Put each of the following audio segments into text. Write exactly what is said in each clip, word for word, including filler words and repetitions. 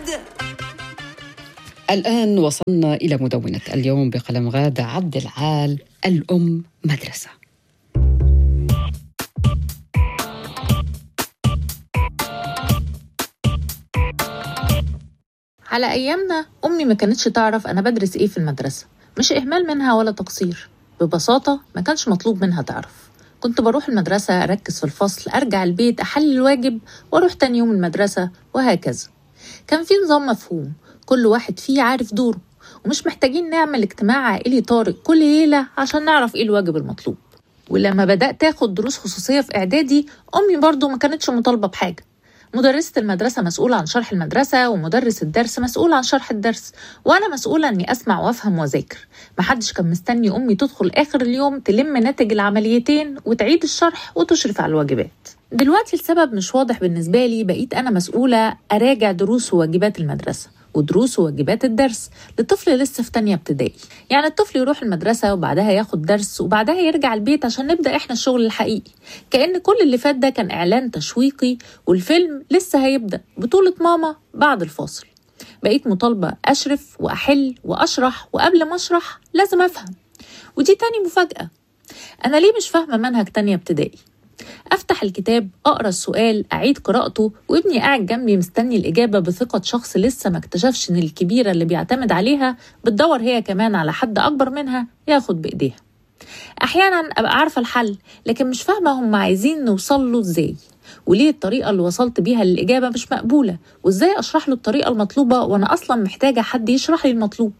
الآن وصلنا إلى مدونة اليوم بقلم غادة عبد العال، الأم مدرسة. على أيامنا أمي ما كانتش تعرف أنا بدرس إيه في المدرسة، مش إهمال منها ولا تقصير، ببساطة ما كانش مطلوب منها تعرف. كنت بروح المدرسة أركز في الفصل، أرجع البيت أحل الواجب وأروح تاني يوم المدرسة وهكذا. كان في نظام مفهوم، كل واحد فيه عارف دوره، ومش محتاجين نعمل اجتماع عائلي طارئ كل ليلة عشان نعرف إيه الواجب المطلوب. ولما بدأت أخد دروس خصوصية في إعدادي، أمي برضو ما كانتش مطالبة بحاجة. مدرسة المدرسة مسؤولة عن شرح المدرسة، ومدرس الدرس مسؤول عن شرح الدرس، وأنا مسؤولة أني أسمع وأفهم وأذاكر. محدش كان مستني أمي تدخل آخر اليوم تلم ناتج العمليتين وتعيد الشرح وتشرف على الواجبات. دلوقتي السبب مش واضح بالنسبة لي، بقيت أنا مسؤولة أراجع دروس وواجبات المدرسة ودروس وواجبات الدرس لطفل لسه في تانية ابتدائي. يعني الطفل يروح المدرسة وبعدها ياخد درس وبعدها يرجع البيت عشان نبدأ إحنا الشغل الحقيقي، كأن كل اللي فات ده كان إعلان تشويقي والفيلم لسه هيبدأ بطولة ماما بعد الفاصل. بقيت مطالبة أشرف وأحل وأشرح، وقبل ما أشرح لازم أفهم. ودي تاني مفاجأة، أنا ليه مش فاهمة منهج تانية ابتدائي؟ أفتح الكتاب، أقرأ السؤال، أعيد قراءته، وابني قاعد جنبي مستني الإجابة بثقة شخص لسه ما اكتشفش إن الكبيرة اللي بيعتمد عليها بتدور هي كمان على حد أكبر منها ياخد بإيديها. أحيانا أبقى عارفة الحل، لكن مش فاهمة هم عايزين نوصل له إزاي، وليه الطريقة اللي وصلت بيها للإجابة مش مقبولة، وإزاي أشرح له الطريقة المطلوبة وأنا أصلا محتاجة حد يشرح لي المطلوب.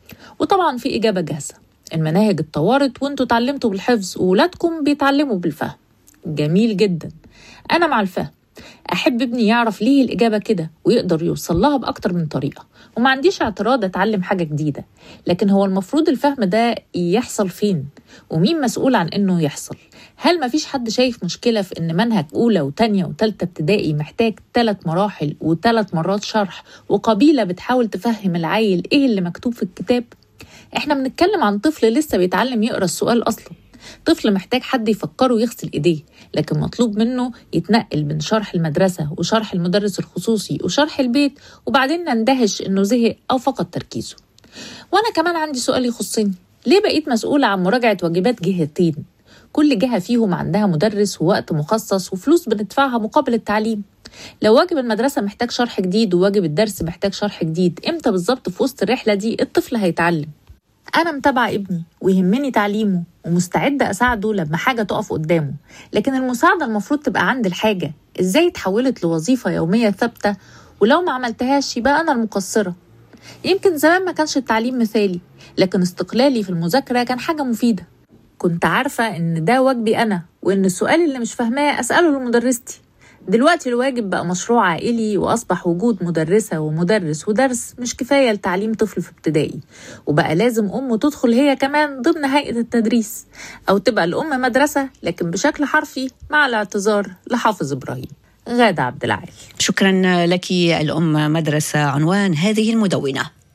وطبعا في إجابة جاهزة، المناهج اتطورت وانتوا اتعلمتوا بالحفظ وولادكم بيتعلموا بالفهم. جميل جدا، أنا مع الفهم. أحب ابني يعرف ليه الإجابة كده ويقدر يوصل لها بأكتر من طريقة، وما عنديش اعتراض أتعلم حاجة جديدة، لكن هو المفروض الفهم ده يحصل فين؟ ومين مسؤول عن إنه يحصل؟ هل مفيش حد شايف مشكلة في إن منهج أولى وتانية وتالتة ابتدائي محتاج ثلاث مراحل وثلاث مرات شرح، وقبيلة بتحاول تفهم العيل إيه اللي مكتوب في الكتاب؟ إحنا بنتكلم عن طفل لسه بيتعلم يقرأ السؤال أصلا، طفل محتاج حد يفكره ويغسل إيديه، لكن مطلوب منه يتنقل بين شرح المدرسة وشرح المدرس الخصوصي وشرح البيت، وبعدين نندهش إنه زهق أو فقد تركيزه. وأنا كمان عندي سؤال يخصني، ليه بقيت مسؤولة عن مراجعة واجبات جهتين؟ كل جهة فيهم عندها مدرس ووقت مخصص وفلوس بندفعها مقابل التعليم. لو واجب المدرسة محتاج شرح جديد وواجب الدرس محتاج شرح جديد، إمتى بالظبط في وسط الرحلة دي الطفل هيتعلم؟ أنا متابعة ابني ويهمني تعليمه ومستعدة أساعده لما حاجة تقف قدامه، لكن المساعدة المفروض تبقى عند الحاجة، إزاي اتحولت لوظيفة يومية ثابتة ولو ما عملتهاش يبقى أنا المقصرة. يمكن زمان ما كانش التعليم مثالي، لكن استقلالي في المذاكرة كان حاجة مفيدة. كنت عارفة إن ده واجبي أنا، وإن السؤال اللي مش فاهماه أسأله لمدرستي. دلوقتي الواجب بقى مشروع عائلي، وأصبح وجود مدرسة ومدرس ودرس مش كفاية لتعليم طفل في ابتدائي، وبقى لازم أمه تدخل هي كمان ضمن هيئة التدريس، أو تبقى الأم مدرسة لكن بشكل حرفي مع الاعتذار لحافظ إبراهيم. غادة عبد العال. شكرا لك الأم مدرسة، عنوان هذه المدونة.